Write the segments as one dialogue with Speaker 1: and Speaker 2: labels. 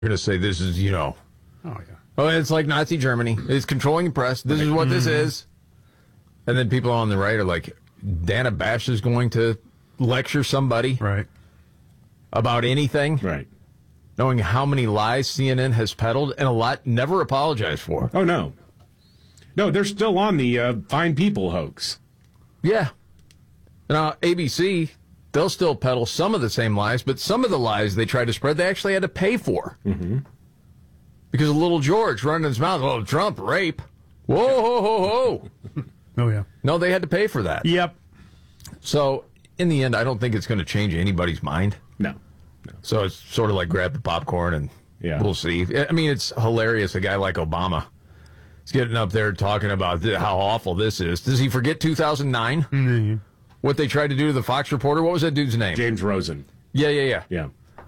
Speaker 1: going to say this is,
Speaker 2: Oh, yeah.
Speaker 1: oh, it's like Nazi Germany. It's controlling the press. This is what this is. And then people on the right are like, Dana Bash is going to lecture somebody
Speaker 2: Right.
Speaker 1: about anything,
Speaker 3: Right.
Speaker 1: knowing how many lies CNN has peddled and a lot never apologized for.
Speaker 3: Oh, no. No, they're still on the fine people hoax.
Speaker 1: Yeah. Now, ABC, they'll still peddle some of the same lies, but some of the lies they tried to spread, they actually had to pay for. Mm-hmm. Because of little George running his mouth, oh, Trump, rape. Whoa, ho, ho, ho.
Speaker 2: Oh, yeah.
Speaker 1: No, they had to pay for that.
Speaker 2: Yep.
Speaker 1: So, in the end, I don't think it's going to change anybody's mind.
Speaker 3: No.
Speaker 1: So it's sort of like grab the popcorn and
Speaker 3: Yeah.
Speaker 1: we'll see. I mean, it's hilarious. A guy like Obama is getting up there talking about how awful this is. Does he forget 2009?
Speaker 2: Mm-hmm.
Speaker 1: What they tried to do to the Fox reporter? What was that dude's name?
Speaker 3: James Rosen.
Speaker 1: Yeah.
Speaker 3: Yeah.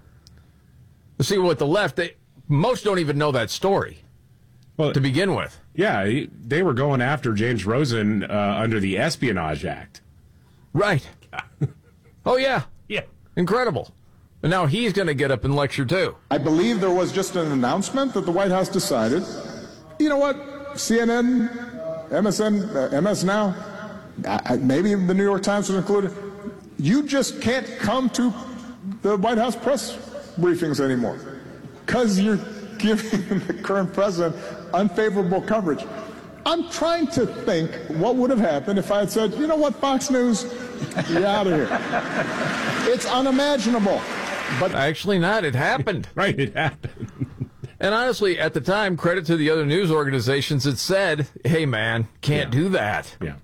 Speaker 1: See, with the left, most don't even know that story
Speaker 3: Well,
Speaker 1: to begin with.
Speaker 3: yeah, they were going after James Rosen under the Espionage Act.
Speaker 1: Right. Oh, yeah.
Speaker 3: Yeah.
Speaker 1: Incredible. And now he's going to get up and lecture, too.
Speaker 4: I believe there was just an announcement that the White House decided, you know what, CNN, MSN, MS Now, maybe the New York Times was included, you just can't come to the White House press briefings anymore because you're giving the current president unfavorable coverage. I'm trying to think what would have happened if I had said, you know what, Fox News, you're out of here. It's unimaginable. But
Speaker 1: Actually not. It happened.
Speaker 3: Right, it happened.
Speaker 1: And honestly, at the time, credit to the other news organizations that said, hey, man, can't do that.
Speaker 3: Yeah.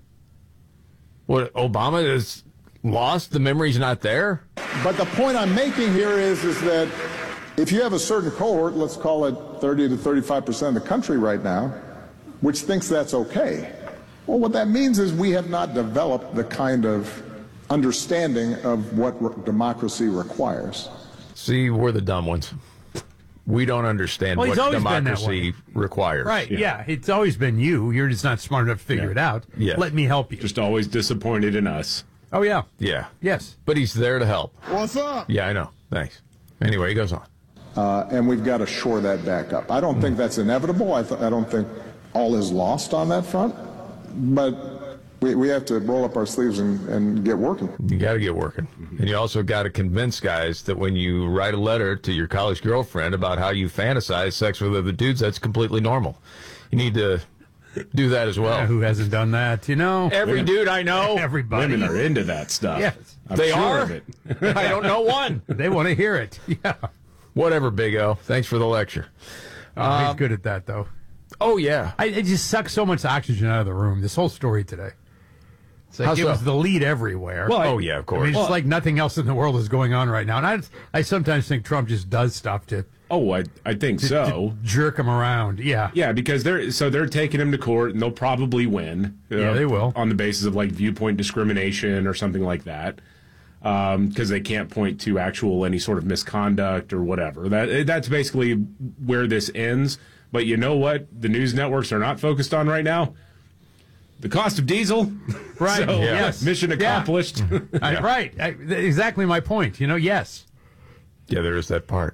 Speaker 4: What, Obama is lost? The memory's not there?
Speaker 5: But the point I'm making here is that if you have a certain cohort, let's call it 30 to 35% of the country right now, which thinks that's okay, well, what that means is we have not developed the kind of understanding of what democracy requires.
Speaker 4: See, we're the dumb ones. We don't understand
Speaker 2: Well,
Speaker 4: what
Speaker 2: he's always been that
Speaker 4: democracy requires.
Speaker 2: Right, yeah. It's always been you. You're just not smart enough to figure it out.
Speaker 4: Yeah.
Speaker 2: Let me help you.
Speaker 3: Just always disappointed in us.
Speaker 2: Oh, yeah.
Speaker 4: Yeah.
Speaker 2: Yes.
Speaker 4: But he's there to help.
Speaker 5: What's up?
Speaker 4: Yeah, I know. Thanks. Anyway, he goes on.
Speaker 5: And we've got to shore that back up. I don't think that's inevitable. I don't think all is lost on that front. But we have to roll up our sleeves and get working.
Speaker 4: You got to get working. And you also got to convince guys that when you write a letter to your college girlfriend about how you fantasize sex with other dudes, that's completely normal. You need to do that as well.
Speaker 2: Yeah, who hasn't done that, you know?
Speaker 4: Every dude I know.
Speaker 2: Everybody.
Speaker 3: Women are into that stuff.
Speaker 2: Yes.
Speaker 3: I'm
Speaker 4: They
Speaker 3: sure
Speaker 4: are?
Speaker 3: of it.
Speaker 4: I don't know one.
Speaker 2: They want to hear it. Yeah.
Speaker 4: Whatever, Big O. Thanks for the lecture.
Speaker 2: He's good at that, though.
Speaker 4: Oh, yeah.
Speaker 2: It just sucks so much oxygen out of the room, this whole story today. It's like
Speaker 4: How
Speaker 2: it
Speaker 4: so?
Speaker 2: was the lead everywhere.
Speaker 3: Well,
Speaker 4: Oh, yeah, of
Speaker 2: I
Speaker 4: course.
Speaker 2: mean, it's like nothing else in the world is going on right now. And I sometimes think Trump just does stuff to
Speaker 3: Oh, I think so.
Speaker 2: jerk him around. Yeah.
Speaker 3: Yeah, because they're taking him to court and they'll probably win.
Speaker 2: Yeah, they will.
Speaker 3: On the basis of like viewpoint discrimination or something like that. Because they can't point to actual any sort of misconduct or whatever. That's basically where this ends. But you know what? The news networks are not focused on right now. The cost of diesel.
Speaker 2: Right.
Speaker 3: So,
Speaker 2: Yes.
Speaker 3: mission accomplished.
Speaker 2: Right. Exactly my point. You know, yes.
Speaker 4: Yeah, there is that part.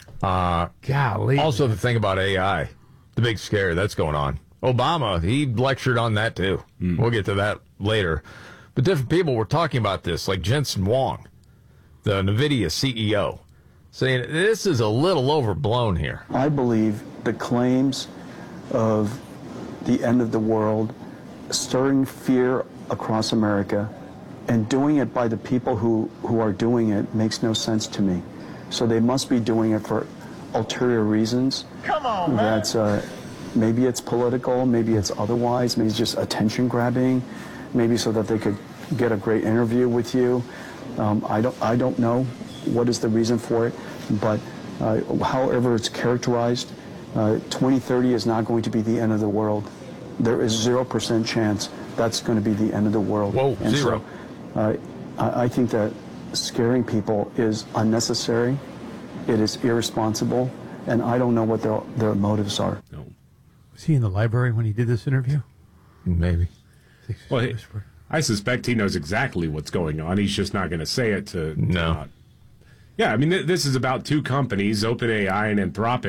Speaker 2: Golly.
Speaker 4: Also, the thing about AI, the big scare that's going on. Obama, he lectured on that too. We'll get to that later. But different people were talking about this, like Jensen Huang, the NVIDIA CEO, saying this is a little overblown here.
Speaker 6: I believe the claims of the end of the world, stirring fear across America, and doing it by the people who are doing it makes no sense to me. So they must be doing it for ulterior reasons. Come on, man. That's, maybe it's political, maybe it's otherwise, maybe it's just attention grabbing, maybe so that they could get a great interview with you. I don't know what is the reason for it, but however it's characterized, 2030 is not going to be the end of the world. There is 0% chance that's going to be the end of the world.
Speaker 4: Whoa,
Speaker 6: and
Speaker 4: zero.
Speaker 6: So, I think that scaring people is unnecessary. It is irresponsible, and I don't know what their motives are.
Speaker 3: No.
Speaker 2: Was he in the library when he did this interview?
Speaker 4: Maybe.
Speaker 3: Well, I suspect he knows exactly what's going on. He's just not going to say it to
Speaker 4: No.
Speaker 3: not. Yeah, I mean, this is about two companies, OpenAI and Anthropic,